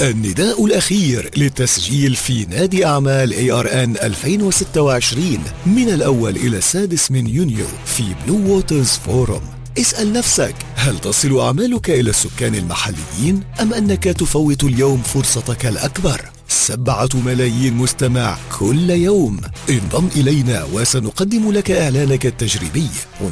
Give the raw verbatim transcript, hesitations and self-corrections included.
النداء الأخير للتسجيل في نادي أعمال إيه آر إن ألفين وستة وعشرين من الأول إلى السادس من يونيو في بلو ووترز فورم. اسأل نفسك، هل تصل أعمالك إلى السكان المحليين أم أنك تفوت اليوم فرصتك الأكبر؟ سبعة ملايين مستمع كل يوم. انضم إلينا وسنقدم لك إعلانك التجريبي.